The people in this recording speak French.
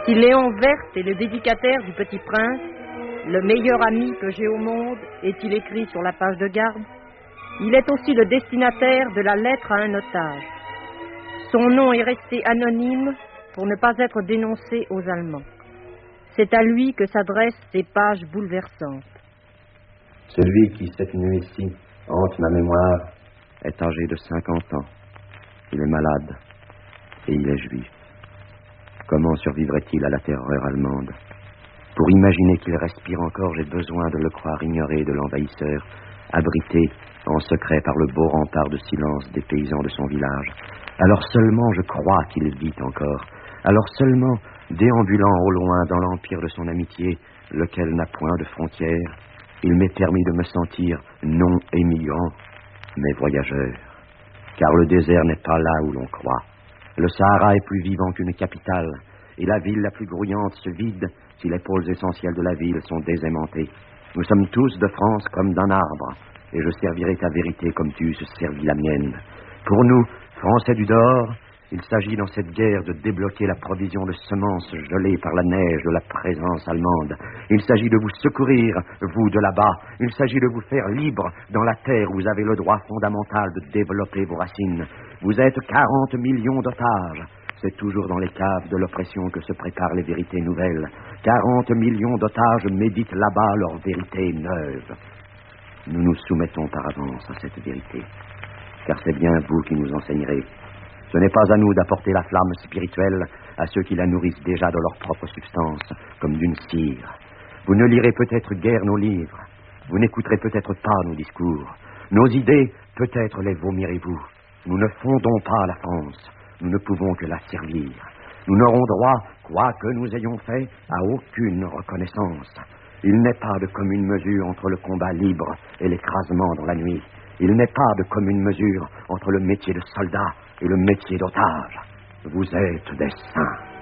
Si Léon Verte est le dédicataire du Petit Prince, le meilleur ami que j'ai au monde, est-il écrit sur la page de garde, il est aussi le destinataire de la lettre à un otage. Son nom est resté anonyme pour ne pas être dénoncé aux Allemands. C'est à lui que s'adressent ces pages bouleversantes. Celui qui, cette nuit-ci, hante ma mémoire, est âgé de 50 ans. Il est malade et il est juif. Comment survivrait-il à la terreur allemande? Pour imaginer qu'il respire encore, j'ai besoin de le croire ignoré de l'envahisseur, abrité en secret par le beau rempart de silence des paysans de son village. Alors seulement je crois qu'il vit encore. Alors seulement, déambulant au loin dans l'empire de son amitié, lequel n'a point de frontières, il m'est permis de me sentir non émigrant, mais voyageur. Car le désert n'est pas là où l'on croit. Le Sahara est plus vivant qu'une capitale, et la ville la plus grouillante se vide si les pôles essentiels de la ville sont désaimantés. Nous sommes tous de France comme d'un arbre, et je servirai ta vérité comme tu eusses servi la mienne. Pour nous, Français du dehors, il s'agit dans cette guerre de débloquer la provision de semences gelées par la neige de la présence allemande. Il s'agit de vous secourir, vous de là-bas. Il s'agit de vous faire libre dans la terre où vous avez le droit fondamental de développer vos racines. Vous êtes 40 millions d'otages. C'est toujours dans les caves de l'oppression que se préparent les vérités nouvelles. 40 millions d'otages méditent là-bas leur vérité neuve. Nous nous soumettons par avance à cette vérité, car c'est bien vous qui nous enseignerez. Ce n'est pas à nous d'apporter la flamme spirituelle à ceux qui la nourrissent déjà de leur propre substance, comme d'une cire. Vous ne lirez peut-être guère nos livres, vous n'écouterez peut-être pas nos discours. Nos idées, peut-être les vomirez-vous. Nous ne fondons pas la France, nous ne pouvons que la servir. Nous n'aurons droit, quoi que nous ayons fait, à aucune reconnaissance. Il n'est pas de commune mesure entre le combat libre et l'écrasement dans la nuit. Il n'est pas de commune mesure entre le métier de soldat et le métier d'otage. Vous êtes des saints.